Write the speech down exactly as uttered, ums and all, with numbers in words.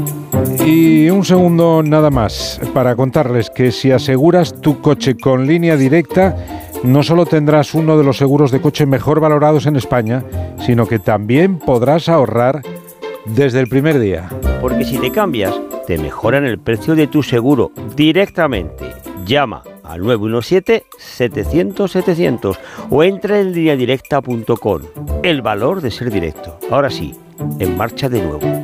Y un segundo nada más para contarles que si aseguras tu coche con Línea Directa, no solo tendrás uno de los seguros de coche mejor valorados en España, sino que también podrás ahorrar desde el primer día. Porque si te cambias, te mejoran el precio de tu seguro directamente. Llama al nueve uno siete, setecientos, setecientos o entra en línea directa punto com. El valor de ser directo. Ahora sí, en marcha de nuevo.